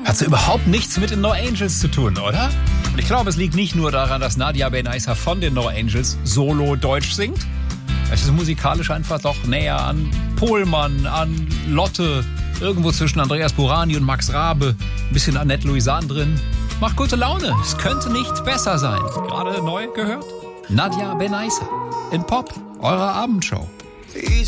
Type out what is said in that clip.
Hat so überhaupt nichts mit den No Angels zu tun, oder? Und ich glaube, es liegt nicht nur daran, dass Nadia Benaissa von den No Angels solo Deutsch singt. Es ist musikalisch einfach doch näher an Pohlmann, an Lotte, irgendwo zwischen Andreas Burani und Max Rabe, ein bisschen Annette Louisan drin. Macht gute Laune, es könnte nicht besser sein. Gerade neu gehört? Nadia Benaissa in Pop, eurer Abendshow.